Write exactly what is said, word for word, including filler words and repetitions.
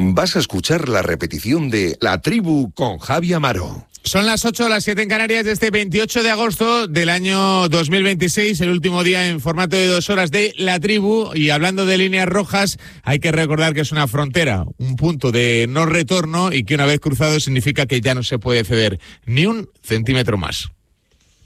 Vas a escuchar la repetición de La Tribu con Javi Amaro. Son las ocho, las siete en Canarias de este veintiocho de agosto del año dos mil veintiséis, el último día en formato de dos horas de La Tribu. Y hablando de líneas rojas, hay que recordar que es una frontera, un punto de no retorno, y que una vez cruzado significa que ya no se puede ceder ni un centímetro más.